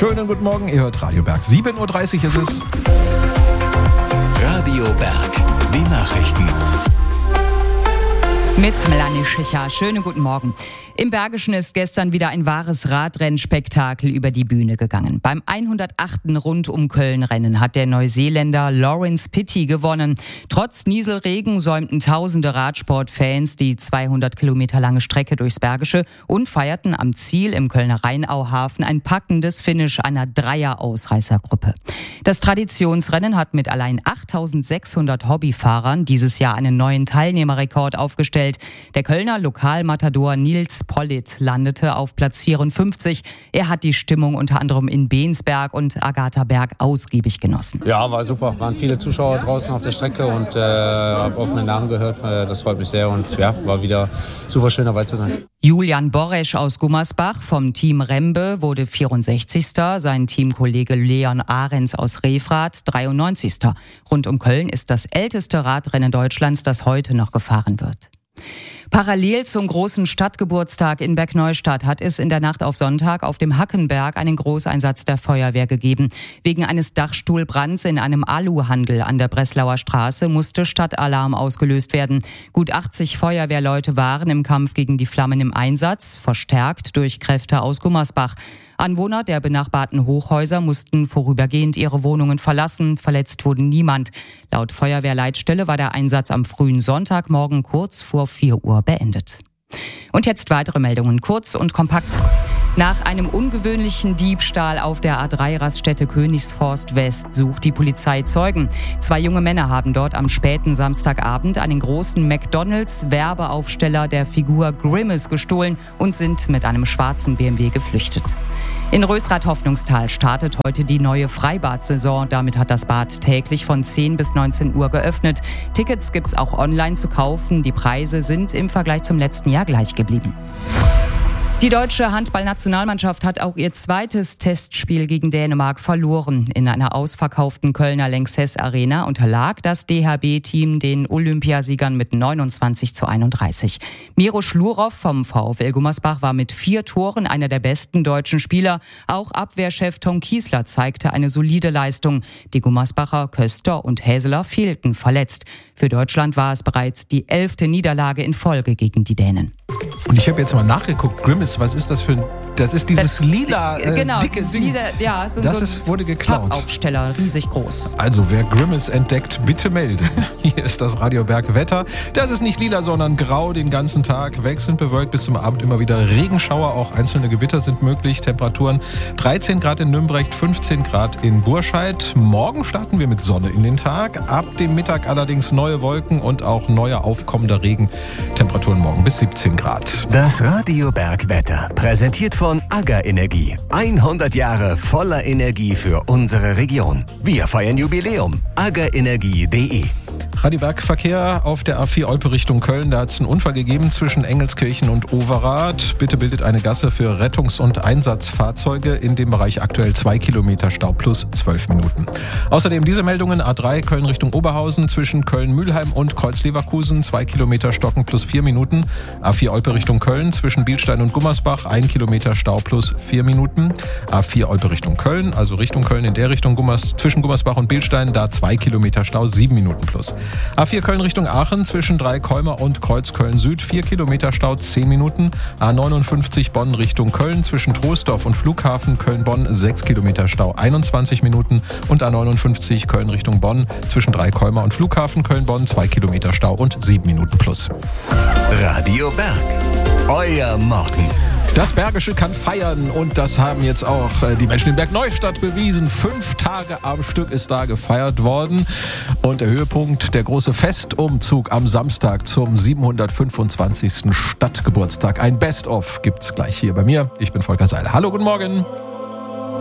Schönen guten Morgen, ihr hört Radio Berg. 7.30 Uhr ist es. Radio Berg, die Nachrichten. Mit Melanie Schicher. Schönen guten Morgen. Im Bergischen ist gestern wieder ein wahres Radrennspektakel über die Bühne gegangen. Beim 108. Rund-um-Köln-Rennen hat der Neuseeländer Lawrence Pitty gewonnen. Trotz Nieselregen säumten tausende Radsportfans die 200 Kilometer lange Strecke durchs Bergische und feierten am Ziel im Kölner Rheinauhafen ein packendes Finish einer Dreier-Ausreißergruppe. Das Traditionsrennen hat mit allein 8.600 Hobbyfahrern dieses Jahr einen neuen Teilnehmerrekord aufgestellt. Der Kölner Lokalmatador Nils Pollitt landete auf Platz 54. Er hat die Stimmung unter anderem in Bensberg und Agathaberg ausgiebig genossen. Ja, war super. Waren viele Zuschauer draußen auf der Strecke und habe offene Namen gehört. Das freut mich sehr und ja, war wieder super schön dabei zu sein. Julian Boresch aus Gummersbach vom Team Rembe wurde 64. Sein Teamkollege Leon Ahrens aus Refrath 93. Rund um Köln ist das älteste Radrennen Deutschlands, das heute noch gefahren wird. Parallel zum großen Stadtgeburtstag in Bergneustadt hat es in der Nacht auf Sonntag auf dem Hackenberg einen Großeinsatz der Feuerwehr gegeben. Wegen eines Dachstuhlbrands in einem Aluhandel an der Breslauer Straße musste Stadtalarm ausgelöst werden. Gut 80 Feuerwehrleute waren im Kampf gegen die Flammen im Einsatz, verstärkt durch Kräfte aus Gummersbach. Anwohner der benachbarten Hochhäuser mussten vorübergehend ihre Wohnungen verlassen. Verletzt wurde niemand. Laut Feuerwehrleitstelle war der Einsatz am frühen Sonntagmorgen kurz vor 4 Uhr beendet. Und jetzt weitere Meldungen, kurz und kompakt. Nach einem ungewöhnlichen Diebstahl auf der A3-Raststätte Königsforst West sucht die Polizei Zeugen. 2 junge Männer haben dort am späten Samstagabend einen großen McDonalds-Werbeaufsteller der Figur Grimace gestohlen und sind mit einem schwarzen BMW geflüchtet. In Rösrath-Hoffnungstal startet heute die neue Freibad-Saison. Damit hat das Bad täglich von 10 bis 19 Uhr geöffnet. Tickets gibt's auch online zu kaufen. Die Preise sind im Vergleich zum letzten Jahr gleich geblieben. Die deutsche Handballnationalmannschaft hat auch ihr zweites Testspiel gegen Dänemark verloren. In einer ausverkauften Kölner Lanxess Arena unterlag das DHB-Team den Olympiasiegern mit 29:31. Miro Schlurow vom VfL Gummersbach war mit 4 Toren einer der besten deutschen Spieler. Auch Abwehrchef Tom Kiesler zeigte eine solide Leistung. Die Gummersbacher Köster und Häseler fehlten verletzt. Für Deutschland war es bereits die 11. Niederlage in Folge gegen die Dänen. Und ich habe jetzt mal nachgeguckt, Grimace, was ist das für ein... Das ist dieses lila, dicke Ding. Lila, ja, wurde geklaut. Pappaufsteller, riesig groß. Also, wer Grimace entdeckt, bitte melden. Hier ist das Radio Berg Wetter. Das ist nicht lila, sondern grau den ganzen Tag. Wechselnd bewölkt bis zum Abend immer wieder Regenschauer. Auch einzelne Gewitter sind möglich. Temperaturen 13 Grad in Nürnberg, 15 Grad in Burscheid. Morgen starten wir mit Sonne in den Tag. Ab dem Mittag allerdings neue Wolken und auch neuer aufkommender Regen. Temperaturen morgen bis 17 Grad. Das Radio Berg Wetter präsentiert von AGA Energie. 100 Jahre voller Energie für unsere Region. Wir feiern Jubiläum. agaenergie.de. Radio Berg Verkehr auf der A4 Olpe Richtung Köln. Da hat es einen Unfall gegeben zwischen Engelskirchen und Overath. Bitte bildet eine Gasse für Rettungs- und Einsatzfahrzeuge. In dem Bereich aktuell 2 Kilometer Stau plus 12 Minuten. Außerdem diese Meldungen: A3 Köln Richtung Oberhausen zwischen Köln-Mühlheim und Kreuz-Leverkusen 2 Kilometer Stocken plus 4 Minuten. A4 Olpe Richtung Köln zwischen Bielstein und Gummersbach 1 Kilometer Stau plus 4 Minuten. A4 Olpe Richtung Köln, also Richtung Köln in der Richtung zwischen Gummersbach und Bielstein, da 2 Kilometer Stau 7 Minuten plus. A4 Köln Richtung Aachen zwischen Dreikolmer und Kreuz Köln Süd 4 Kilometer Stau 10 Minuten. A59 Bonn Richtung Köln zwischen Troisdorf und Flughafen Köln-Bonn 6 Kilometer Stau 21 Minuten. Und A59 Köln Richtung Bonn zwischen Dreikolmer und Flughafen Köln-Bonn 2 Kilometer Stau und 7 Minuten plus. Radio Berg, euer Morgen. Das Bergische kann feiern und das haben jetzt auch die Menschen in Bergneustadt bewiesen. 5 Tage am Stück ist da gefeiert worden und der Höhepunkt, der große Festumzug am Samstag zum 725. Stadtgeburtstag. Ein Best-of gibt's gleich hier bei mir. Ich bin Volker Seiler. Hallo, guten Morgen.